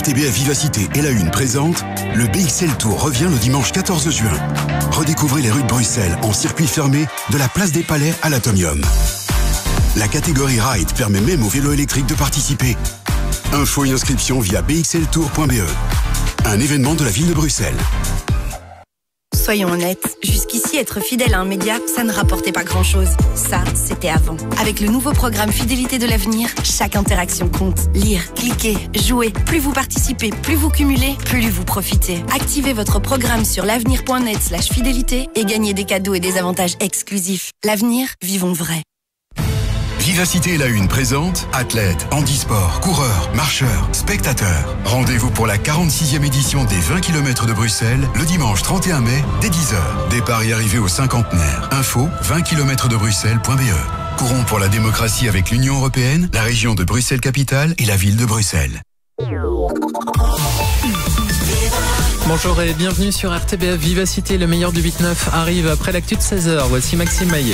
RTBF Vivacité et la Une présente, le BXL Tour revient le dimanche 14 juin. Redécouvrez les rues de Bruxelles en circuit fermé de la place des Palais à l'Atomium. La catégorie Ride permet même aux vélos électriques de participer. Infos et inscriptions via bxltour.be. Un événement de la ville de Bruxelles. Soyons honnêtes, jusqu'ici, être fidèle à un média, ça ne rapportait pas grand-chose. Ça, c'était avant. Avec le nouveau programme Fidélité de l'avenir, chaque interaction compte. Lire, cliquer, jouer. Plus vous participez, plus vous cumulez, plus vous profitez. Activez votre programme sur l'avenir.net/fidélité et gagnez des cadeaux et des avantages exclusifs. L'avenir, vivons vrai. Vivacité et la Une présente athlètes, handisport, coureurs, marcheurs, spectateurs. Rendez-vous pour la 46e édition des 20 km de Bruxelles le dimanche 31 mai dès 10h. Départ et arrivée au cinquantenaire. Info 20km-de-bruxelles.be. Courons pour la démocratie avec l'Union européenne, la région de Bruxelles-Capitale et la ville de Bruxelles. Bonjour et bienvenue sur RTBF Vivacité. Le meilleur du 8-9 arrive après l'actu de 16h. Voici Maxime Maillet.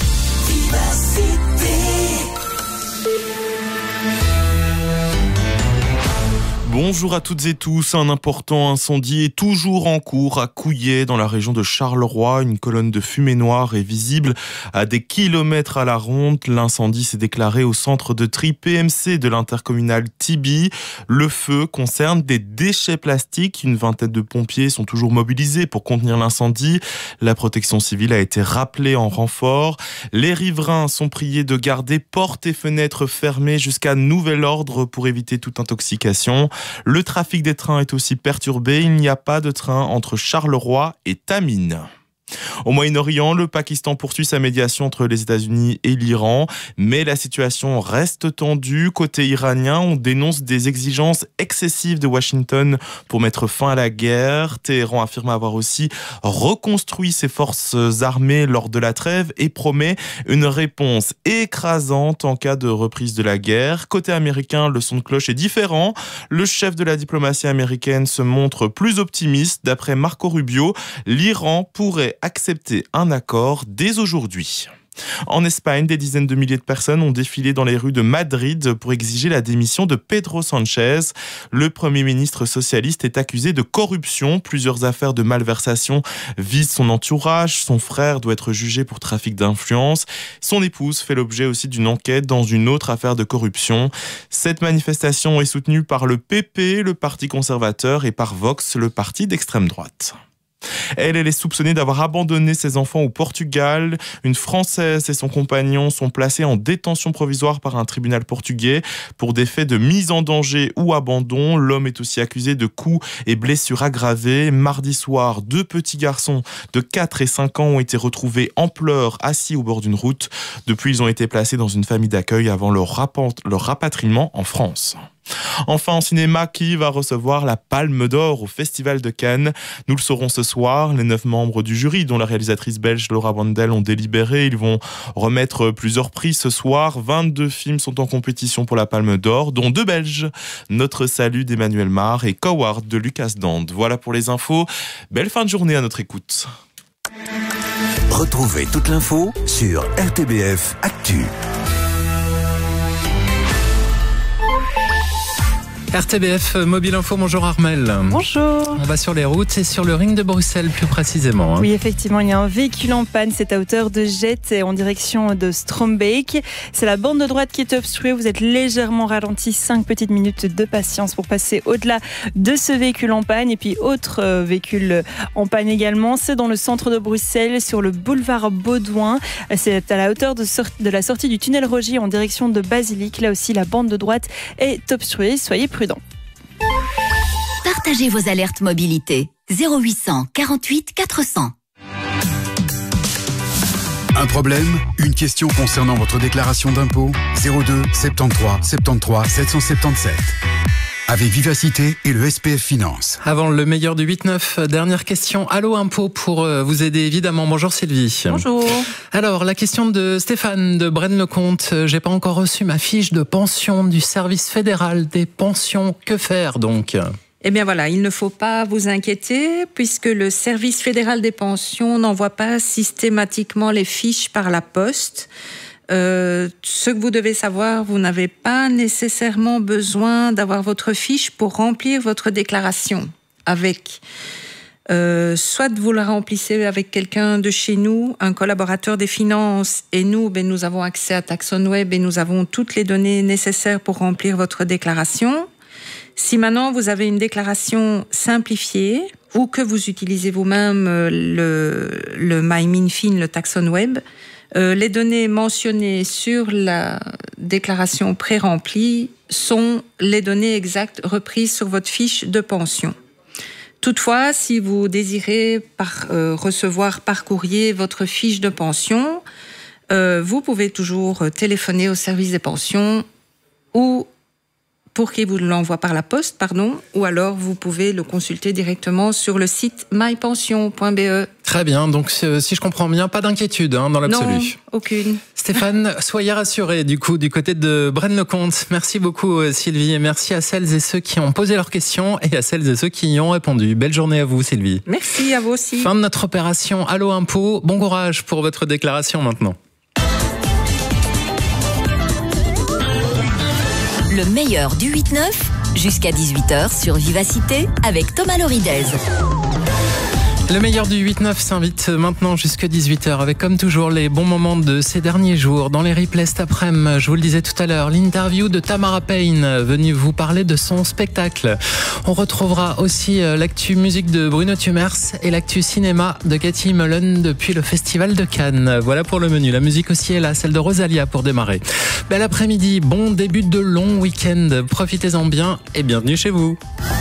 Bonjour à toutes et tous. Un important incendie est toujours en cours à Couillet, dans la région de Charleroi. Une colonne de fumée noire est visible à des kilomètres à la ronde. L'incendie s'est déclaré au centre de tri PMC de l'intercommunal Tibi. Le feu concerne des déchets plastiques. Une vingtaine de pompiers sont toujours mobilisés pour contenir l'incendie. La protection civile a été rappelée en renfort. Les riverains sont priés de garder portes et fenêtres fermées jusqu'à nouvel ordre pour éviter toute intoxication. Le trafic des trains est aussi perturbé. Il n'y a pas de train entre Charleroi et Tamine. Au Moyen-Orient, le Pakistan poursuit sa médiation entre les États-Unis et l'Iran, mais la situation reste tendue. Côté iranien, on dénonce des exigences excessives de Washington pour mettre fin à la guerre. Téhéran affirme avoir aussi reconstruit ses forces armées lors de la trêve et promet une réponse écrasante en cas de reprise de la guerre. Côté américain, le son de cloche est différent. Le chef de la diplomatie américaine se montre plus optimiste. D'après Marco Rubio, l'Iran pourrait accepter un accord dès aujourd'hui. En Espagne, des dizaines de milliers de personnes ont défilé dans les rues de Madrid pour exiger la démission de Pedro Sánchez. Le Premier ministre socialiste est accusé de corruption. Plusieurs affaires de malversation visent son entourage. Son frère doit être jugé pour trafic d'influence. Son épouse fait l'objet aussi d'une enquête dans une autre affaire de corruption. Cette manifestation est soutenue par le PP, le Parti conservateur, et par Vox, le parti d'extrême droite. Elle est soupçonnée d'avoir abandonné ses enfants au Portugal. Une Française et son compagnon sont placés en détention provisoire par un tribunal portugais pour des faits de mise en danger ou abandon. L'homme est aussi accusé de coups et blessures aggravées. Mardi soir, 2 petits garçons de 4 et 5 ans ont été retrouvés en pleurs assis au bord d'une route. Depuis, ils ont été placés dans une famille d'accueil avant leur rapatriement en France. Enfin, en cinéma, qui va recevoir la Palme d'Or au Festival de Cannes? Nous le saurons ce soir. Les 9 membres du jury, dont la réalisatrice belge Laura Wandel, ont délibéré. Ils vont remettre plusieurs prix ce soir. 22 films sont en compétition pour la Palme d'Or, dont 2 Belges. Notre Salut d'Emmanuel Mar et Coward de Lucas Dand. Voilà pour les infos. Belle fin de journée à notre écoute. Retrouvez toute l'info sur RTBF Actu. RTBF Mobile Info, bonjour Armelle. Bonjour. On va sur les routes et sur le ring de Bruxelles plus précisément. Oui, effectivement, il y a un véhicule en panne, c'est à hauteur de Jette et en direction de Strombeek. C'est la bande de droite qui est obstruée, vous êtes légèrement ralenti, 5 petites minutes de patience pour passer au-delà de ce véhicule en panne. Et puis autre véhicule en panne également, c'est dans le centre de Bruxelles, sur le boulevard Baudouin. C'est à la hauteur de la sortie du tunnel Rogier en direction de Basilique. Là aussi, la bande de droite est obstruée, soyez prudents. Partagez vos alertes mobilité. 0800 48 400. Un problème? Une question concernant votre déclaration d'impôt? 02 73 73 777. Avec Vivacité et le SPF Finance. Avant le meilleur du 8-9, dernière question. Allô Impôt pour vous aider évidemment. Bonjour Sylvie. Bonjour. Alors la question de Stéphane de Braine-le-Comte. J'ai pas encore reçu ma fiche de pension du service fédéral des pensions. Que faire donc ? Eh bien voilà, il ne faut pas vous inquiéter puisque le service fédéral des pensions n'envoie pas systématiquement les fiches par la poste. Ce que vous devez savoir, vous n'avez pas nécessairement besoin d'avoir votre fiche pour remplir votre déclaration avec. Soit vous la remplissez avec quelqu'un de chez nous, un collaborateur des finances, et nous, nous avons accès à TaxonWeb et nous avons toutes les données nécessaires pour remplir votre déclaration. Si maintenant vous avez une déclaration simplifiée ou que vous utilisez vous-même le MyMinFin, le TaxonWeb, les données mentionnées sur la déclaration pré-remplie sont les données exactes reprises sur votre fiche de pension. Toutefois, si vous désirez recevoir par courrier votre fiche de pension, vous pouvez toujours téléphoner au service des pensions ou pour qu'il vous l'envoie par la poste, ou alors vous pouvez le consulter directement sur le site mypension.be. Très bien, donc si je comprends bien, pas d'inquiétude dans l'absolu. Non, aucune. Stéphane, soyez rassurés du côté de Braine-le-Comte. Merci beaucoup Sylvie et merci à celles et ceux qui ont posé leurs questions et à celles et ceux qui y ont répondu. Belle journée à vous Sylvie. Merci à vous aussi. Fin de notre opération Allo Impôt. Bon courage pour votre déclaration maintenant. Le meilleur du 8-9, jusqu'à 18h sur Vivacité avec Thomas Loridez. Le meilleur du 8-9 s'invite maintenant jusqu'à 18h avec comme toujours les bons moments de ces derniers jours. Dans les replays cet après-midi, je vous le disais tout à l'heure, l'interview de Tamara Payne venue vous parler de son spectacle. On retrouvera aussi l'actu musique de Bruno Thumers et l'actu cinéma de Cathy Mullen depuis le Festival de Cannes. Voilà pour le menu. La musique aussi est là, celle de Rosalia pour démarrer. Bel après-midi, bon début de long week-end. Profitez-en bien et bienvenue chez vous.